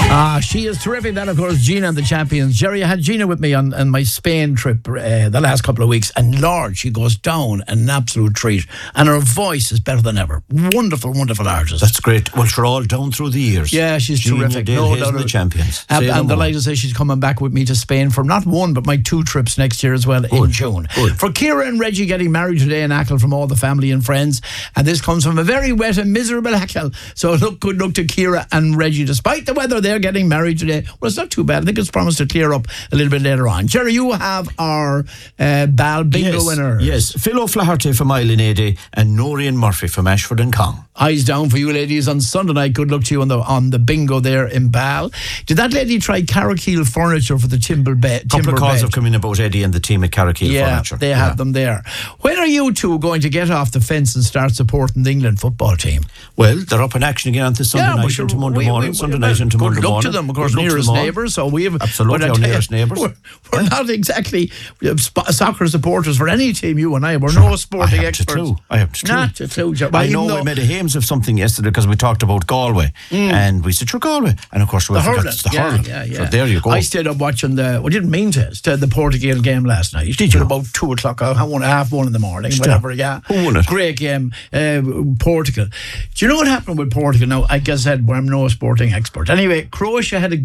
She is terrific. That, of course, Gina and the Champions. Jerry, I had Gina with me on my Spain trip the last couple of weeks, and Lord, she goes down an absolute treat, and her voice is better than ever. Wonderful, wonderful artist. That's great. Well, we're all down through the years. Yeah, she's Gina, terrific. Dale Hayes and the Champions. And delighted to say she's coming back with me to Spain for not one, but my 2 trips next year as well in June. Good. For Ciara and Reggie getting married today in Achill from all the family and friends, and this comes from a very wet and miserable Achill. So good luck to Ciara and Reggie. Despite the weather, they're getting married today. Well, it's not too bad. I think it's promised to clear up a little bit later on. Jerry, you have our Bal bingo winners. Yes, Phil O'Flaherty from Island Ady and Noreen Murphy from Ashford and Cong. Eyes down for you ladies on Sunday night. Good luck to you on the bingo there in Bal. Did that lady try Carrickeel furniture for the timber bed? A couple of calls have come in about Eddie and the team at Carrickeel Furniture. They have them there. When are you two going to get off the fence and start supporting the England football team? Well, they're up in action again on this Sunday night into Monday morning. Sunday night into Monday morning. Good luck to them, of course, nearest neighbours. So we have absolutely our nearest neighbours. We're not exactly soccer supporters for any team. You and I, we're no sporting experts. I have to Not a clue. I know we made a hames of something yesterday because we talked about Galway, and we said, "Sure, Galway," and of course we forgot the hurling. Yeah. So there you go. I stayed up watching didn't mean to the Portugal game last night. Did you? About 2 o'clock, half 1 in the morning, whatever. Yeah, who won it? Great game, Portugal. Do you know what happened with Portugal? Now, I guess I'm no sporting expert. Anyway, Croatia had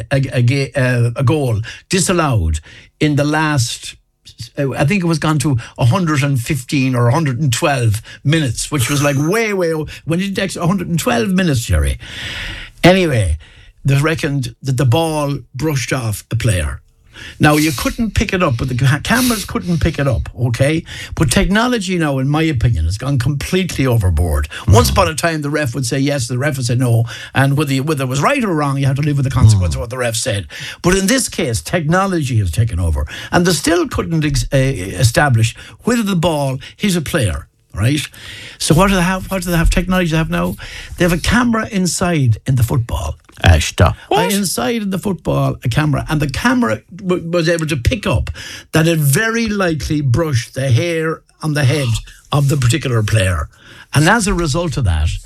a goal disallowed in the last. I think it was gone to 115 or 112 minutes, which was like way when it takes 112 minutes, Jerry. Anyway, they reckoned that the ball brushed off a player. Now, you couldn't pick it up, but the cameras couldn't pick it up, okay? But technology now, in my opinion, has gone completely overboard. Once upon a time, the ref would say yes, the ref would say no, and whether it was right or wrong, you have to live with the consequence of what the ref said. But in this case, technology has taken over, and they still couldn't establish whether the ball hit a player. Right, so what do they have? What do they have? Technology they have now? They have a camera inside in the football. Inside in the football, a camera, and the camera was able to pick up that it very likely brushed the hair on the head of the particular player, and as a result of that,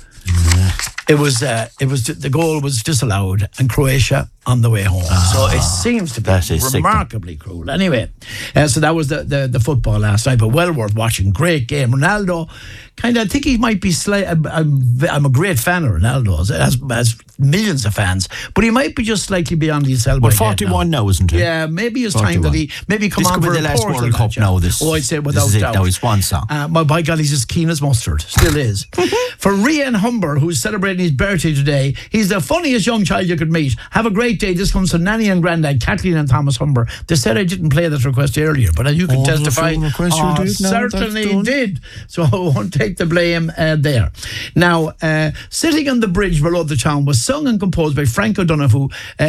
the goal was disallowed, and Croatia on the way home. So it seems to be remarkably cruel. Anyway, so that was the football last night, but well worth watching. Great game. Ronaldo, I think he might be I'm a great fan of Ronaldo, has millions of fans, but he might be just slightly beyond his sell-by date. 41 now, isn't he? Yeah, maybe it's time that he come on for the last World Cup now. I'd say without doubt. Now he's one song. By God, he's as keen as mustard. Still is. For Rian Humber, who's celebrating his birthday today, he's the funniest young child you could meet. Have a great day. This comes from Nanny and Grandad, Kathleen and Thomas Humber. They said I didn't play that request earlier, but as you can testify, certainly did. So I won't take the blame there. Now, Sitting on the Bridge Below the Town was sung and composed by Frank O'Donovan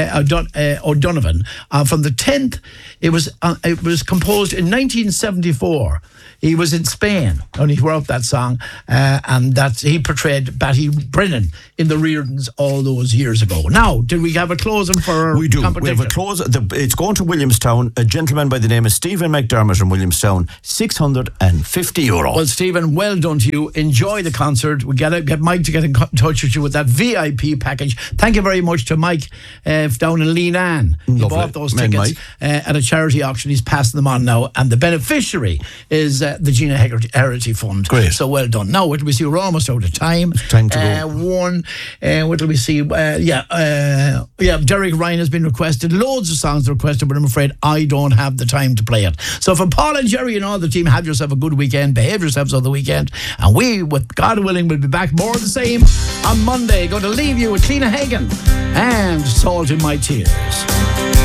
from the 10th. It was composed in 1974. He was in Spain when he wrote that song, and he portrayed Batty Brennan in the Reardons all those years ago. Now, did we have a closing for our We do. We have a close. It's going to Williamstown. A gentleman by the name of Stephen McDermott from Williamstown, €650. Well, Stephen, well done to you. Enjoy the concert. We get Mike to get in touch with you with that VIP package. Thank you very much to Mike down in Leenane. He bought those tickets at a charity auction. He's passing them on now, and the beneficiary is the Gina Heritage Fund. Great. So well done. Now, what do we see? We're almost out of time. Time to go. What do we see? Derek Ryan has been requested. Loads of songs requested, but I'm afraid I don't have the time to play it. So for Paul and Jerry and all the team, have yourself a good weekend. Behave yourselves on the weekend. And we, with God willing, will be back more of the same on Monday. Going to leave you with Cliona Hagan and Salt in My Tears.